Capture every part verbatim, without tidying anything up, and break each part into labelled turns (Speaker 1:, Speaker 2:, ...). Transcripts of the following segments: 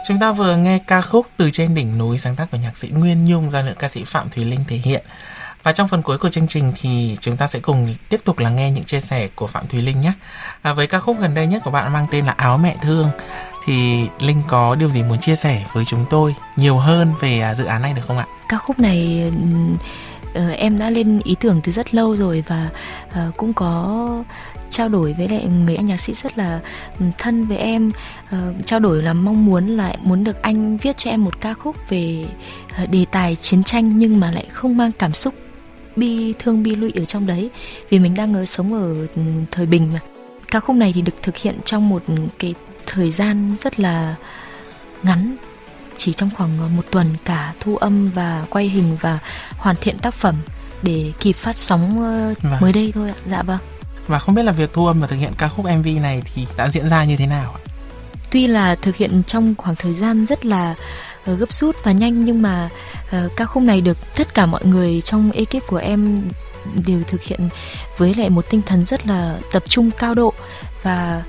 Speaker 1: Chúng ta vừa nghe ca khúc Từ Trên Đỉnh Núi, sáng tác của nhạc sĩ Nguyên Nhung do nữ ca sĩ Phạm Thùy Linh thể hiện. Và trong phần cuối của chương trình thì chúng ta sẽ cùng tiếp tục lắng nghe những chia sẻ của Phạm Thùy Linh nhé. À, với ca khúc gần đây nhất của bạn mang tên là Áo Mẹ Thương, thì Linh có điều gì muốn chia sẻ với chúng tôi nhiều hơn về dự án này được không ạ?
Speaker 2: Ca khúc này uh, em đã lên ý tưởng từ rất lâu rồi và uh, cũng có trao đổi với lại người anh nhạc sĩ rất là thân với em, uh, trao đổi là mong muốn là muốn được anh viết cho em một ca khúc về uh, đề tài chiến tranh nhưng mà lại không mang cảm xúc bi thương bi lụy ở trong đấy, vì mình đang ở, sống ở thời bình mà. Ca khúc này thì được thực hiện trong một cái thời gian rất là ngắn, chỉ trong khoảng một tuần, cả thu âm và quay hình và hoàn thiện tác phẩm để kịp phát sóng uh, vâng. mới đây thôi ạ. Dạ vâng.
Speaker 1: Và không biết là việc thu âm và thực hiện ca khúc em vê này thì đã diễn ra như thế nào ạ?
Speaker 2: Tuy là thực hiện trong khoảng thời gian rất là uh, gấp rút và nhanh, nhưng mà uh, ca khúc này được tất cả mọi người trong ekip của em đều thực hiện với lại một tinh thần rất là tập trung cao độ. Và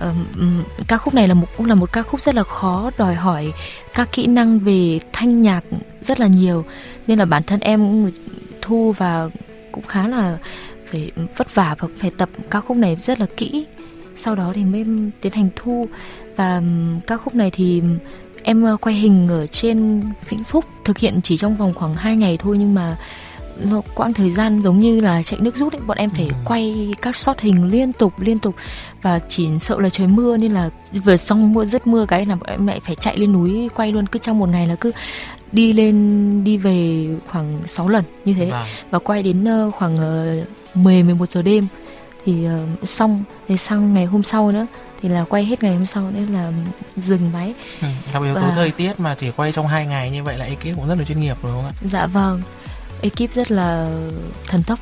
Speaker 2: uh, ca khúc này là một, cũng là một ca khúc rất là khó, đòi hỏi các kỹ năng về thanh nhạc rất là nhiều, nên là bản thân em cũng thu và cũng khá là phải vất vả và phải tập ca khúc này rất là kỹ, sau đó thì mới tiến hành thu. Và ca khúc này thì em quay hình ở trên Vĩnh Phúc, thực hiện chỉ trong vòng khoảng hai ngày thôi, nhưng mà nó quãng thời gian giống như là chạy nước rút ấy. Bọn em phải ừ. quay các shot hình liên tục liên tục và chỉ sợ là trời mưa, nên là vừa xong mưa dứt mưa cái là bọn em lại phải chạy lên núi quay luôn. Cứ trong một ngày là cứ đi lên đi về khoảng sáu lần như thế. Vâng. Và quay đến khoảng mười mười một giờ đêm thì uh, xong. Thì sang ngày hôm sau nữa thì là quay hết ngày hôm sau, nên là dừng máy.
Speaker 1: Ừ, gặp yếu tố và... thời tiết mà chỉ quay trong hai ngày như vậy là ekip cũng rất là chuyên nghiệp, đúng không ạ?
Speaker 2: Dạ vâng, ekip rất là thần tốc.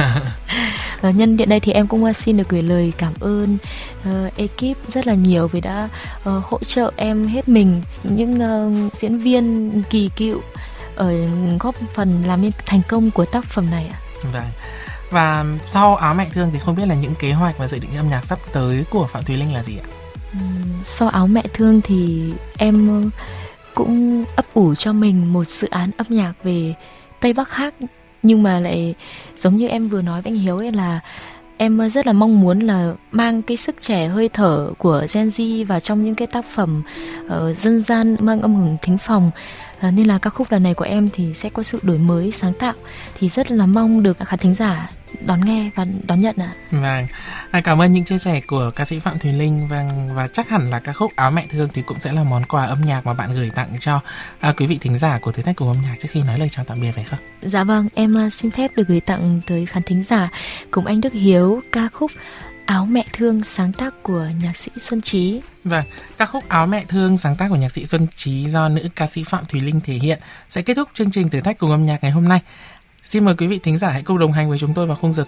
Speaker 2: Nhân tiện đây thì em cũng xin được gửi lời cảm ơn uh, ekip rất là nhiều vì đã uh, hỗ trợ em hết mình, những uh, diễn viên kỳ cựu ở góp phần làm nên thành công của tác phẩm này ạ.
Speaker 1: Vâng. Và sau Áo Mẹ Thương thì không biết là những kế hoạch và dự định âm nhạc sắp tới của Phạm Thùy Linh là gì ạ?
Speaker 2: Uhm, sau Áo Mẹ Thương thì em cũng ấp ủ cho mình một dự án âm nhạc về Tây Bắc khác, nhưng mà lại giống như em vừa nói với anh Hiếu ấy, là em rất là mong muốn là mang cái sức trẻ hơi thở của Gen Z vào trong những cái tác phẩm uh, dân gian mang âm hưởng thính phòng. Uh, nên là ca khúc lần này của em thì sẽ có sự đổi mới sáng tạo, thì rất là mong được khán thính giả đón nghe và đón nhận ạ.
Speaker 1: Vâng, à, cảm ơn những chia sẻ của ca sĩ Phạm Thùy Linh. Vâng, và chắc hẳn là ca khúc Áo Mẹ Thương thì cũng sẽ là món quà âm nhạc mà bạn gửi tặng cho à, quý vị thính giả của Thử Thách Cùng Âm Nhạc trước khi nói lời chào tạm biệt, phải không?
Speaker 2: Dạ vâng, em uh, xin phép được gửi tặng tới khán thính giả cùng anh Đức Hiếu ca khúc Áo Mẹ Thương sáng tác của nhạc sĩ Xuân Trí.
Speaker 1: Vâng, ca khúc Áo Mẹ Thương sáng tác của nhạc sĩ Xuân Trí do nữ ca sĩ Phạm Thùy Linh thể hiện sẽ kết thúc chương trình Thử Thách Cùng Âm Nhạc ngày hôm nay. Xin mời quý vị thính giả hãy cùng đồng hành với chúng tôi vào khung giờ